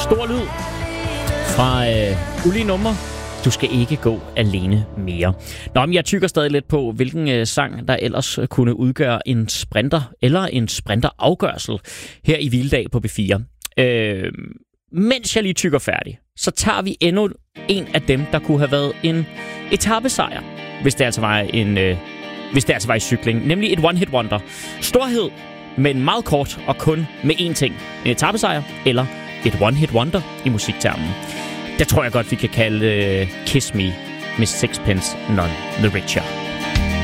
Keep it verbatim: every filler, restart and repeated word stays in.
Stor lyd fra øh, ulige numre. Du skal ikke gå alene mere. Nå, men jeg tykker stadig lidt på, hvilken øh, sang, der ellers kunne udgøre en sprinter eller en sprinterafgørsel her i Hviledag på B fire. Øh, mens jeg lige tykker færdig, så tager vi endnu en af dem, der kunne have været en etapesejr, hvis det altså var en, øh, hvis det altså var i cykling, nemlig et one-hit wonder. Storhed, men meget kort og kun med én ting. En etapesejr eller et one-hit wonder i musiktermen. Der tror jeg godt, vi kan kalde uh, Kiss Me med Sixpence None the Richer.